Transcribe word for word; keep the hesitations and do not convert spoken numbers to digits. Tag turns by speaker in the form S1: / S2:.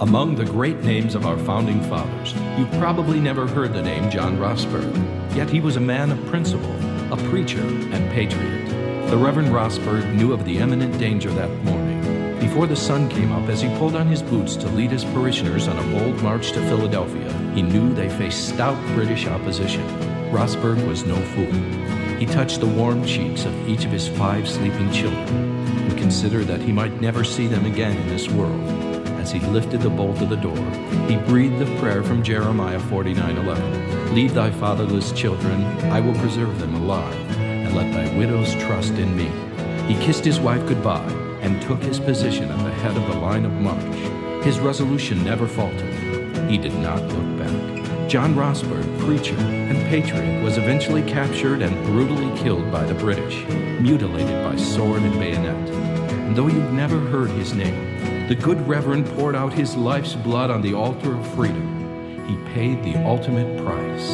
S1: Among the great names of our founding fathers, you've probably never heard the name John Rossberg, yet he was a man of principle, a preacher, and patriot. The Reverend Rossberg knew of the imminent danger that morning. Before the sun came up, as he pulled on his boots to lead his parishioners on a bold march to Philadelphia, he knew they faced stout British opposition. Rossberg was no fool. He touched the warm cheeks of each of his five sleeping children and considered that he might never see them again in this world. As he lifted the bolt of the door, he breathed the prayer from Jeremiah forty-nine eleven. Leave thy fatherless children, I will preserve them alive, and let thy widows trust in me. He kissed his wife goodbye and took his position at the head of the line of march. His resolution never faltered. He did not look back. John Rossberg, preacher and patriot, was eventually captured and brutally killed by the British, mutilated by sword and bayonet. And though you've never heard his name, the good Reverend poured out his life's blood on the altar of freedom. He paid the ultimate price.